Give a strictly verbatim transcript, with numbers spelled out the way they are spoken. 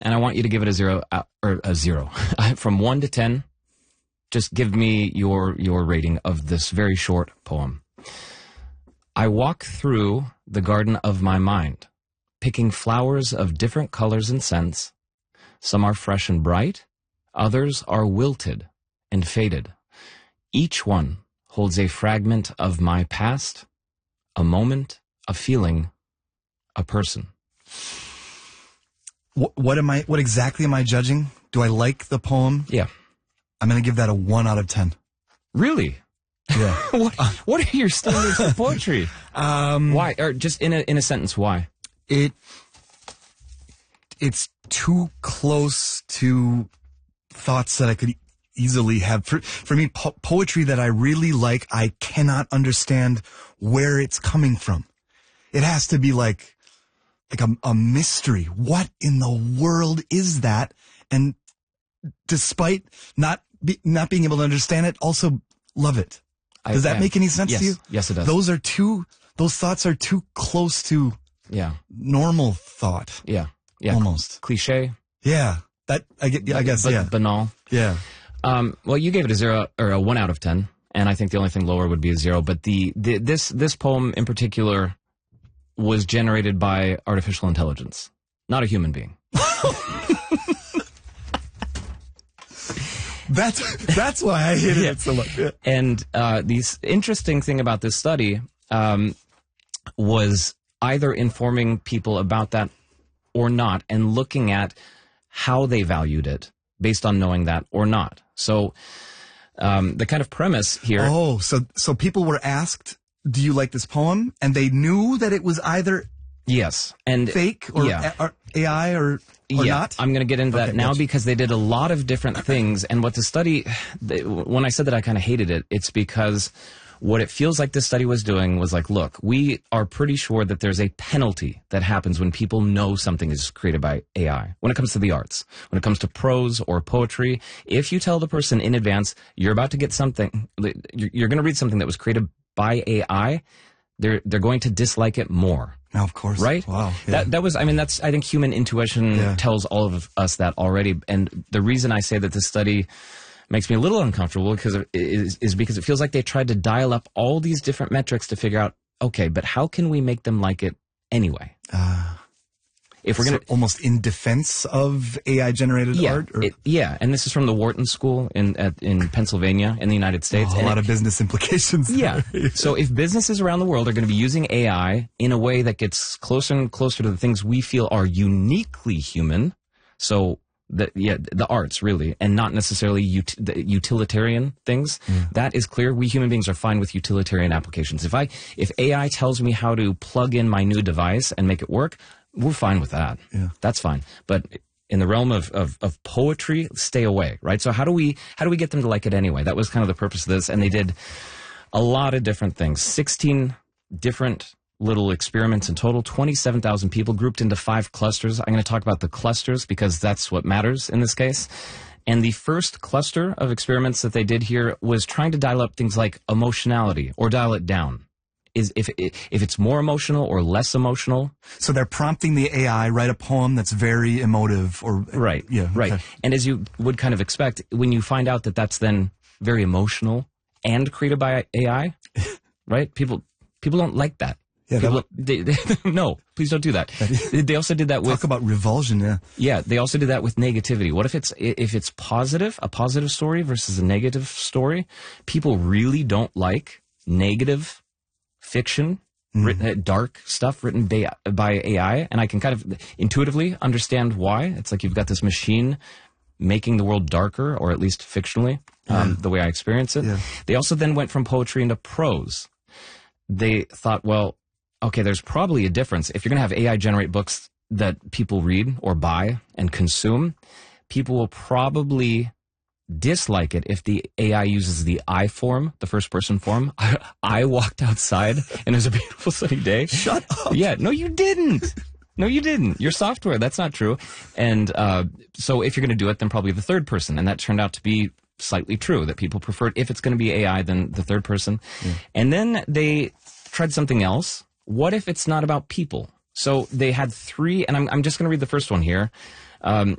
and I want you to give it a zero, uh, or a zero. From one to ten, just give me your, your rating of this very short poem. I walk through the garden of my mind, picking flowers of different colors and scents. Some are fresh and bright, others are wilted and faded. Each one holds a fragment of my past, a moment, a feeling, a person. What, what am I? What exactly am I judging? Do I like the poem? Yeah. I'm going to give that a one out of ten. Really? Yeah. what, what are your standards for poetry? Um, why? Or just in a in a sentence, why? It it's too close to thoughts that I could easily have. For, for me, po- poetry that I really like, I cannot understand where it's coming from. It has to be like like a, a mystery. What in the world is that? And despite not be, not being able to understand it, also love it. Does I, that yeah. make any sense yes. to you? Yes, it does. Those are too. Those thoughts are too close to yeah normal thought. Yeah, yeah, almost cliche. Yeah, that I get. Yeah, I guess. But yeah, banal. Yeah. Um, well, you gave it a zero or a one out of ten, and I think the only thing lower would be a zero. But the, the this this poem in particular was generated by artificial intelligence, not a human being. That's that's why I hated yeah. it so much. Yeah. And uh, the interesting thing about this study um, was either informing people about that or not, and looking at how they valued it based on knowing that or not. So um, the kind of premise here. Oh, so so people were asked, "Do you like this poem?" And they knew that it was either yes and fake or, yeah. a, or A I or. Or yeah, not? I'm going to get into okay, that now gotcha. because they did a lot of different things. And what the study, they, when I said that I kind of hated it, it's because what it feels like this study was doing was like, look, we are pretty sure that there's a penalty that happens when people know something is created by A I. When it comes to the arts, when it comes to prose or poetry, if you tell the person in advance, you're about to get something, you're going to read something that was created by A I, they're, they're going to dislike it more. Now, of course. Right? Wow. Yeah. That that was, I mean, that's, I think human intuition yeah. tells all of us that already. And the reason I say that this study makes me a little uncomfortable because it is, is because it feels like they tried to dial up all these different metrics to figure out, okay, but how can we make them like it anyway? Uh, if we're so going to almost in defense of A I generated yeah, art? Or? It, yeah. And this is from the Wharton School in, at, in Pennsylvania in the United States. Oh, a and lot it, of business implications. Yeah. So if businesses around the world are going to be using A I in a way that gets closer and closer to the things we feel are uniquely human, so the yeah the arts really, and not necessarily ut- the utilitarian things, yeah. that is clear. We human beings are fine with utilitarian applications. If I if A I tells me how to plug in my new device and make it work, we're fine with that. Yeah. That's fine. But in the realm of, of, of poetry, stay away, right? So how do we how do we get them to like it anyway? That was kind of the purpose of this, and they did a lot of different things. sixteen different little experiments in total, twenty-seven thousand people grouped into five clusters. I'm going to talk about the clusters because that's what matters in this case. And the first cluster of experiments that they did here was trying to dial up things like emotionality or dial it down. Is if if it's more emotional or less emotional. So they're prompting the A I write a poem that's very emotive or right, yeah, right. Okay. And as you would kind of expect, when you find out that that's then very emotional and created by A I, right? People people don't like that. Yeah, people, that would, they, they, no, please don't do that. They also did that with talk about revulsion. Yeah, yeah. They also did that with negativity. What if it's if it's positive, a positive story versus a negative story? People really don't like negative fiction, mm. written, uh, dark stuff written by, by A I, and I can kind of intuitively understand why. It's like you've got this machine making the world darker, or at least fictionally, um, yeah. the way I experience it. Yeah. They also then went from poetry into prose. They thought, well, okay, there's probably a difference. If you're going to have A I generate books that people read or buy and consume, people will probably dislike it if the A I uses the I form, the first person form. I, I walked outside and it was a beautiful sunny day. Shut up. Yeah, no, you didn't. No, you didn't. Your software, that's not true. And uh, so if you're going to do it, then probably the third person. And that turned out to be slightly true, that people preferred, if it's going to be A I, then the third person. Yeah. And then they tried something else. What if it's not about people? So they had three, and I'm, I'm just going to read the first one here. Um,